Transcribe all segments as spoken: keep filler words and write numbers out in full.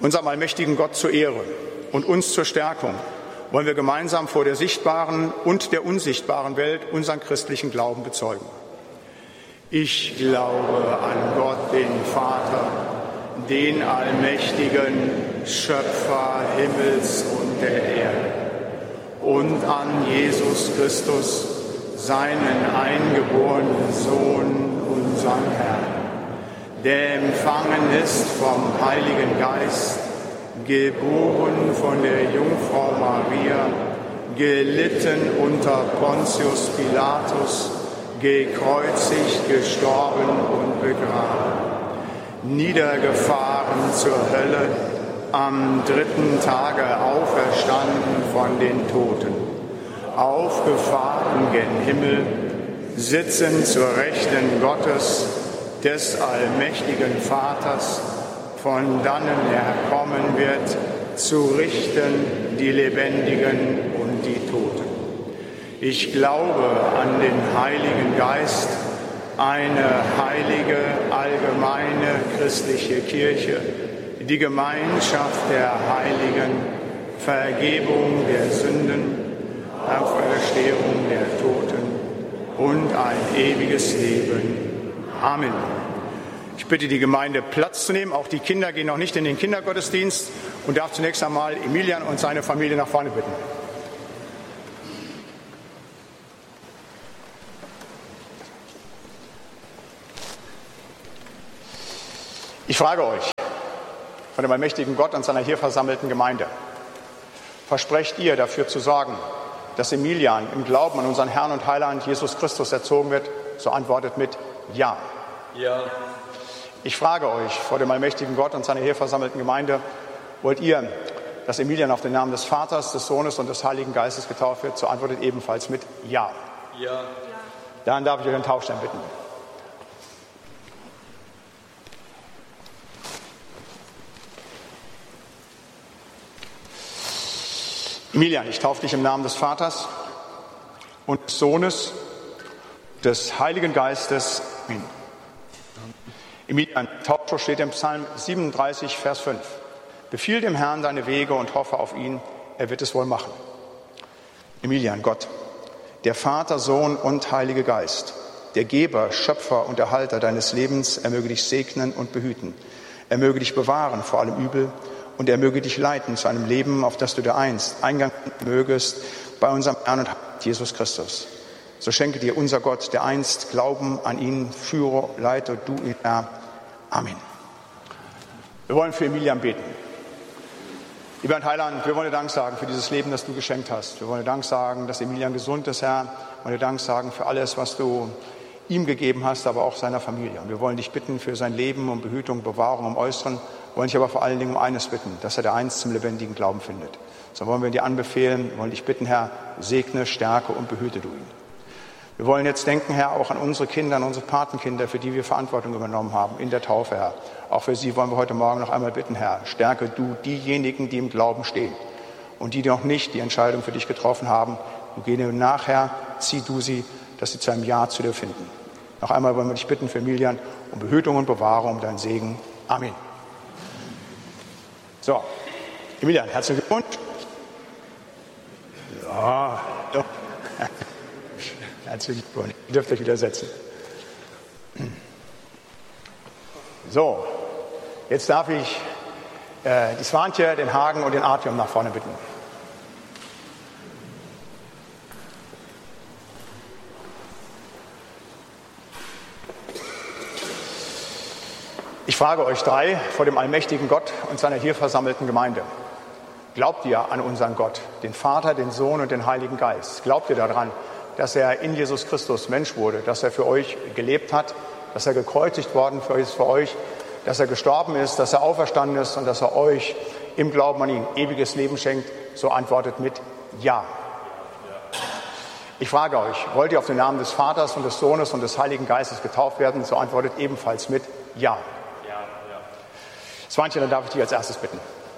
Unserem allmächtigen Gott zur Ehre und uns zur Stärkung wollen wir gemeinsam vor der sichtbaren und der unsichtbaren Welt unseren christlichen Glauben bezeugen. Ich glaube an Gott, den Vater, den Allmächtigen, Schöpfer Himmels und der Erde, und an Jesus Christus, seinen eingeborenen Sohn, unseren Herrn, der empfangen ist vom Heiligen Geist, geboren von der Jungfrau Maria, gelitten unter Pontius Pilatus, gekreuzigt, gestorben und begraben, niedergefahren zur Hölle, am dritten Tage auferstanden von den Toten, aufgefahren gen Himmel, sitzen zur Rechten Gottes, des allmächtigen Vaters, von dannen er kommen wird, zu richten die Lebendigen und die Toten. Ich glaube an den Heiligen Geist, eine heilige, allgemeine christliche Kirche, die Gemeinschaft der Heiligen, Vergebung der Sünden, Auferstehung der Toten und ein ewiges Leben. Amen. Ich bitte die Gemeinde, Platz zu nehmen. Auch die Kinder gehen noch nicht in den Kindergottesdienst und darf zunächst einmal Emilian und seine Familie nach vorne bitten. Ich frage euch, von dem allmächtigen Gott und seiner hier versammelten Gemeinde, versprecht ihr, dafür zu sorgen, dass Emilian im Glauben an unseren Herrn und Heiland Jesus Christus erzogen wird? So antwortet mit Ja. Ja. Ich frage euch vor dem allmächtigen Gott und seiner hier versammelten Gemeinde, wollt ihr, dass Emilian auf den Namen des Vaters, des Sohnes und des Heiligen Geistes getauft wird? So antwortet ebenfalls mit Ja. Ja. Dann darf ich euch den Taufstein bitten. Emilian, ich taufe dich im Namen des Vaters und des Sohnes, des Heiligen Geistes. Amen. Emilian, Taufspruch steht im Psalm siebenunddreißig, Vers fünf. Befiehl dem Herrn deine Wege und hoffe auf ihn, er wird es wohl machen. Emilian, Gott, der Vater, Sohn und Heilige Geist, der Geber, Schöpfer und Erhalter deines Lebens, er möge dich segnen und behüten. Er möge dich bewahren vor allem Übel und er möge dich leiten zu einem Leben, auf das du dir einst Eingang mögest bei unserem Herrn und Heiland Jesus Christus. So schenke dir unser Gott, der einst Glauben an ihn führe, leite du ihn, Herr. Amen. Wir wollen für Emilian beten. Lieber Herr Heiland, wir wollen dir Dank sagen für dieses Leben, das du geschenkt hast. Wir wollen dir Dank sagen, dass Emilian gesund ist, Herr. Wir wollen dir Dank sagen für alles, was du ihm gegeben hast, aber auch seiner Familie. Und wir wollen dich bitten für sein Leben, um Behütung, Bewahrung im Äußeren. Wir wollen dich aber vor allen Dingen um eines bitten, dass er der einst zum lebendigen Glauben findet. So wollen wir dir anbefehlen, wir wollen dich bitten, Herr, segne, stärke und behüte du ihn. Wir wollen jetzt denken, Herr, auch an unsere Kinder, an unsere Patenkinder, für die wir Verantwortung übernommen haben in der Taufe, Herr. Auch für sie wollen wir heute Morgen noch einmal bitten, Herr, stärke du diejenigen, die im Glauben stehen und die noch nicht die Entscheidung für dich getroffen haben. Du geh ihnen nach, Herr, zieh du sie, dass sie zu einem Ja zu dir finden. Noch einmal wollen wir dich bitten für Emilian um Behütung und Bewahrung, um deinen Segen. Amen. So, Emilian, herzlichen Glückwunsch. Ja, doch. Herzlichen Glückwunsch. Ihr dürft euch wieder setzen. So, jetzt darf ich äh, die Swantje, den Hagen und den Artyom nach vorne bitten. Ich frage euch drei vor dem allmächtigen Gott und seiner hier versammelten Gemeinde. Glaubt ihr an unseren Gott, den Vater, den Sohn und den Heiligen Geist? Glaubt ihr daran, dass er in Jesus Christus Mensch wurde, dass er für euch gelebt hat, dass er gekreuzigt worden ist für euch, dass er gestorben ist, dass er auferstanden ist und dass er euch im Glauben an ihn ewiges Leben schenkt? So antwortet mit Ja. Ich frage euch, wollt ihr auf den Namen des Vaters und des Sohnes und des Heiligen Geistes getauft werden? So antwortet ebenfalls mit Ja. Swantje, dann darf ich dich als erstes bitten.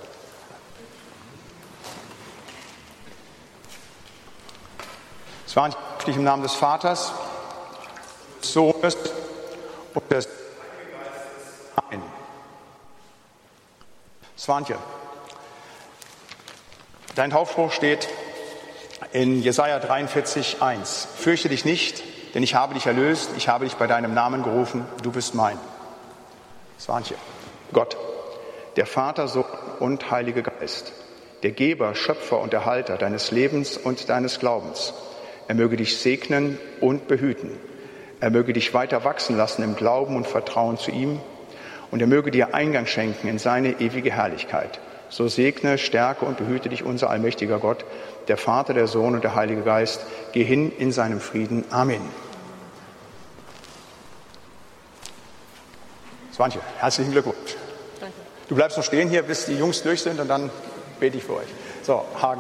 Swantje, dich im Namen des Vaters, des Sohnes und des Heiligen Geistes. Amen. Swantje, dein Taufspruch steht in Jesaja dreiundvierzig, eins. Fürchte dich nicht, denn ich habe dich erlöst, ich habe dich bei deinem Namen gerufen, du bist mein. Swantje, Gott, der Vater, Sohn und Heilige Geist, der Geber, Schöpfer und Erhalter deines Lebens und deines Glaubens, er möge dich segnen und behüten. Er möge dich weiter wachsen lassen im Glauben und Vertrauen zu ihm und er möge dir Eingang schenken in seine ewige Herrlichkeit. So segne, stärke und behüte dich unser allmächtiger Gott, der Vater, der Sohn und der Heilige Geist. Geh hin in seinem Frieden. Amen. Swantje, herzlichen Glückwunsch. Danke. Du bleibst noch stehen hier, bis die Jungs durch sind und dann bete ich für euch. So, Hagen.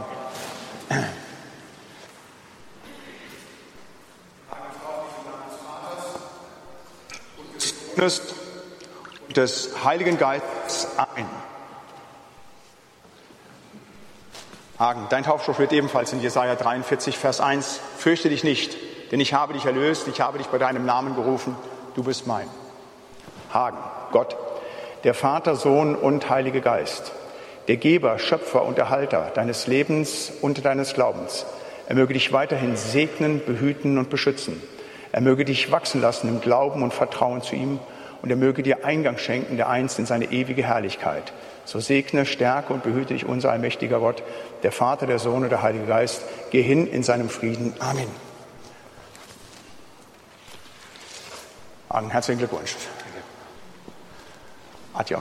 Und des Heiligen Geistes. Amen. Hagen, dein Taufspruch wird ebenfalls in Jesaja dreiundvierzig, Vers eins. Fürchte dich nicht, denn ich habe dich erlöst, ich habe dich bei deinem Namen gerufen, du bist mein. Hagen, Gott, der Vater, Sohn und Heilige Geist, der Geber, Schöpfer und Erhalter deines Lebens und deines Glaubens. Er möge dich weiterhin segnen, behüten und beschützen. Er möge dich wachsen lassen im Glauben und Vertrauen zu ihm und er möge dir Eingang schenken, der einst in seine ewige Herrlichkeit. So segne, stärke und behüte dich unser allmächtiger Gott, der Vater, der Sohn und der Heilige Geist. Geh hin in seinem Frieden. Amen. Hagen, herzlichen Glückwunsch. Adja.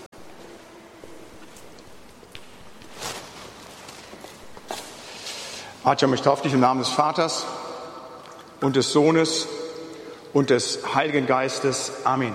Adja, ich taufe dich im Namen des Vaters und des Sohnes und des Heiligen Geistes. Amen.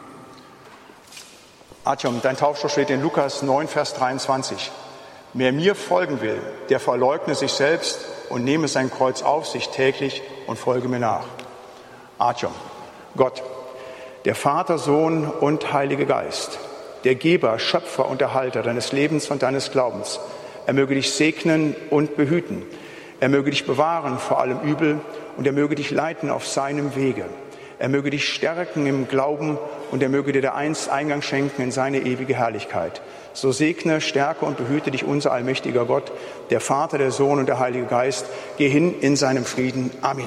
Adjom, dein Taufspruch steht in Lukas neun, Vers dreiundzwanzig. Wer mir folgen will, der verleugne sich selbst und nehme sein Kreuz auf sich täglich und folge mir nach. Adjom, Gott, der Vater, Sohn und Heilige Geist, der Geber, Schöpfer und Erhalter deines Lebens und deines Glaubens, er möge dich segnen und behüten. Er möge dich bewahren vor allem Übel und er möge dich leiten auf seinem Wege. Er möge dich stärken im Glauben und er möge dir dereinst Eingang schenken in seine ewige Herrlichkeit. So segne, stärke und behüte dich unser allmächtiger Gott, der Vater, der Sohn und der Heilige Geist. Geh hin in seinem Frieden. Amen.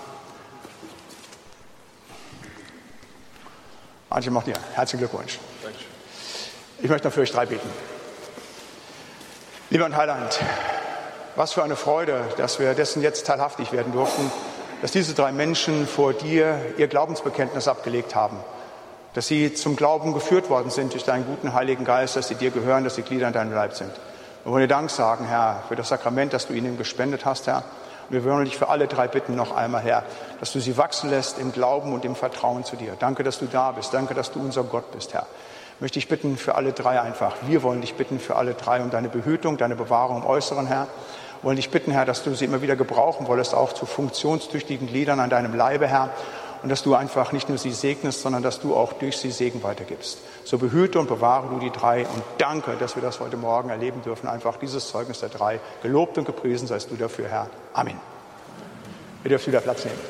Antje, macht dir herzlichen Glückwunsch. Dankeschön. Ich möchte noch für euch drei beten. Lieber und Heiland, was für eine Freude, dass wir dessen jetzt teilhaftig werden durften, dass diese drei Menschen vor dir ihr Glaubensbekenntnis abgelegt haben, dass sie zum Glauben geführt worden sind durch deinen guten Heiligen Geist, dass sie dir gehören, dass sie Glieder in deinem Leib sind. Wir wollen dir Dank sagen, Herr, für das Sakrament, das du ihnen gespendet hast, Herr. Und wir wollen dich für alle drei bitten noch einmal, Herr, dass du sie wachsen lässt im Glauben und im Vertrauen zu dir. Danke, dass du da bist. Danke, dass du unser Gott bist, Herr. Möchte ich bitten für alle drei einfach. Wir wollen dich bitten für alle drei um deine Behütung, deine Bewahrung im Äußeren, Herr. Wir wollen dich bitten, Herr, dass du sie immer wieder gebrauchen wolltest, auch zu funktionstüchtigen Gliedern an deinem Leibe, Herr. Und dass du einfach nicht nur sie segnest, sondern dass du auch durch sie Segen weitergibst. So behüte und bewahre du die drei und danke, dass wir das heute Morgen erleben dürfen. Einfach dieses Zeugnis der drei. Gelobt und gepriesen seist du dafür, Herr. Amen. Ihr dürft wieder Platz nehmen.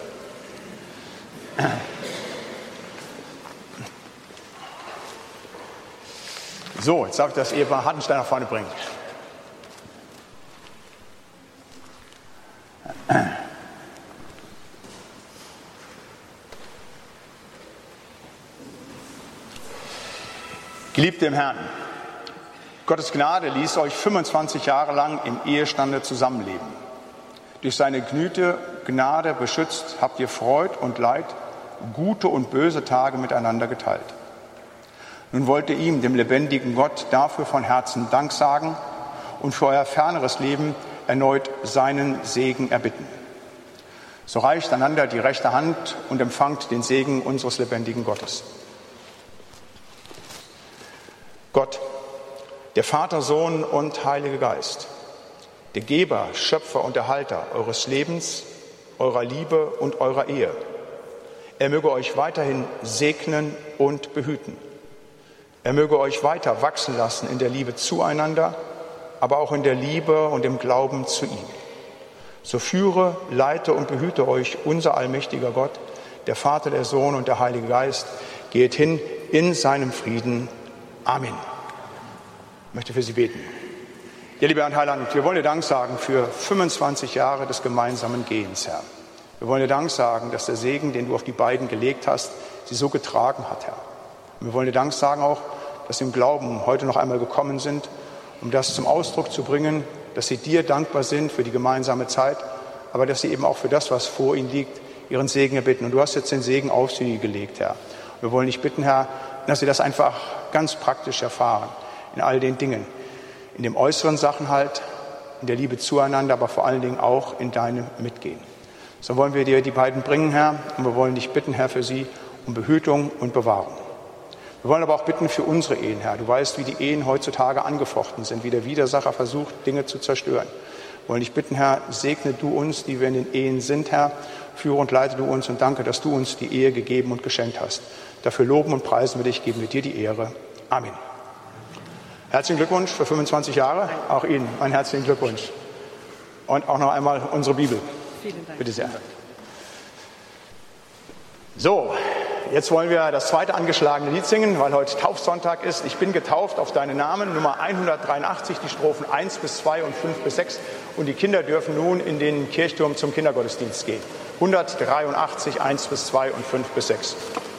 So, jetzt darf ich das Ehepaar Hartenstein nach vorne bringen. Geliebte im Herrn, Gottes Gnade ließ euch fünfundzwanzig Jahre lang im Ehestande zusammenleben. Durch seine Güte, Gnade beschützt, habt ihr Freud und Leid, gute und böse Tage miteinander geteilt. Nun wollt ihr ihm, dem lebendigen Gott, dafür von Herzen Dank sagen und für euer ferneres Leben erneut seinen Segen erbitten. So reicht einander die rechte Hand und empfangt den Segen unseres lebendigen Gottes. Gott, der Vater, Sohn und Heilige Geist, der Geber, Schöpfer und Erhalter eures Lebens, eurer Liebe und eurer Ehe, er möge euch weiterhin segnen und behüten. Er möge euch weiter wachsen lassen in der Liebe zueinander, aber auch in der Liebe und im Glauben zu ihm. So führe, leite und behüte euch unser allmächtiger Gott, der Vater, der Sohn und der Heilige Geist. Geht hin in seinem Frieden. Amen. Ich möchte für sie beten. Ja, lieber Herr Heiland, wir wollen dir Dank sagen für fünfundzwanzig Jahre des gemeinsamen Gehens, Herr. Wir wollen dir Dank sagen, dass der Segen, den du auf die beiden gelegt hast, sie so getragen hat, Herr. Und wir wollen dir Dank sagen auch, dass sie im Glauben heute noch einmal gekommen sind, um das zum Ausdruck zu bringen, dass sie dir dankbar sind für die gemeinsame Zeit, aber dass sie eben auch für das, was vor ihnen liegt, ihren Segen erbitten. Und du hast jetzt den Segen auf sie gelegt, Herr. Wir wollen dich bitten, Herr, dass sie das einfach ganz praktisch erfahren, in all den Dingen. In dem äußeren Sachen halt, in der Liebe zueinander, aber vor allen Dingen auch in deinem Mitgehen. So wollen wir dir die beiden bringen, Herr, und wir wollen dich bitten, Herr, für sie um Behütung und Bewahrung. Wir wollen aber auch bitten für unsere Ehen, Herr. Du weißt, wie die Ehen heutzutage angefochten sind, wie der Widersacher versucht, Dinge zu zerstören. Wir wollen dich bitten, Herr, segne du uns, die wir in den Ehen sind, Herr. Führe und leite du uns und danke, dass du uns die Ehe gegeben und geschenkt hast. Dafür loben und preisen wir dich, geben wir dir die Ehre. Amen. Herzlichen Glückwunsch für fünfundzwanzig Jahre. Auch Ihnen einen herzlichen Glückwunsch. Und auch noch einmal unsere Bibel. Vielen Dank. Bitte sehr. So, jetzt wollen wir das zweite angeschlagene Lied singen, weil heute Taufsonntag ist. Ich bin getauft auf deinen Namen, Nummer hundertdreiundachtzig, die Strophen eins bis zwei und fünf bis sechs. Und die Kinder dürfen nun in den Kirchturm zum Kindergottesdienst gehen. hundertdreiundachtzig, eins bis zwei und fünf bis sechs.